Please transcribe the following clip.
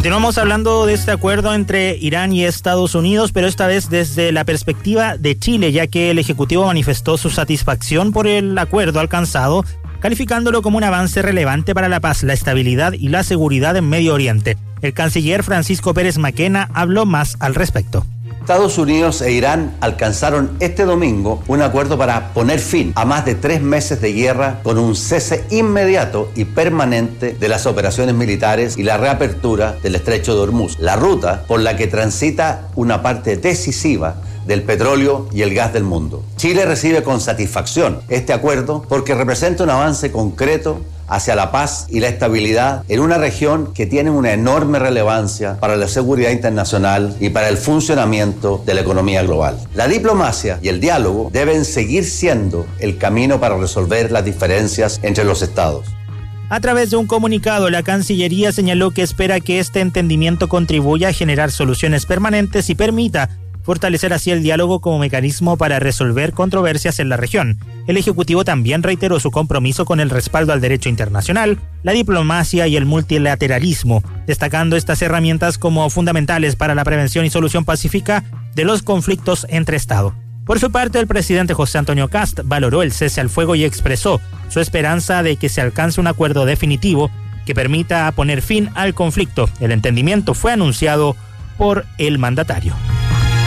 Continuamos hablando de este acuerdo entre Irán y Estados Unidos, pero esta vez desde la perspectiva de Chile, ya que el Ejecutivo manifestó su satisfacción por el acuerdo alcanzado, calificándolo como un avance relevante para la paz, la estabilidad y la seguridad en Medio Oriente. El canciller Francisco Pérez Maquena habló más al respecto. Estados Unidos e Irán alcanzaron este domingo un acuerdo para poner fin a más de 3 meses de guerra con un cese inmediato y permanente de las operaciones militares y la reapertura del estrecho de Hormuz, la ruta por la que transita una parte decisiva del petróleo y el gas del mundo. Chile recibe con satisfacción este acuerdo porque representa un avance concreto hacia la paz y la estabilidad en una región que tiene una enorme relevancia para la seguridad internacional y para el funcionamiento de la economía global. La diplomacia y el diálogo deben seguir siendo el camino para resolver las diferencias entre los estados. A través de un comunicado, la Cancillería señaló que espera que este entendimiento contribuya a generar soluciones permanentes y permita fortalecer así el diálogo como mecanismo para resolver controversias en la región. El Ejecutivo también reiteró su compromiso con el respaldo al derecho internacional, la diplomacia y el multilateralismo, destacando estas herramientas como fundamentales para la prevención y solución pacífica de los conflictos entre Estados. Por su parte, el presidente José Antonio Kast valoró el cese al fuego y expresó su esperanza de que se alcance un acuerdo definitivo que permita poner fin al conflicto. El entendimiento fue anunciado por el mandatario.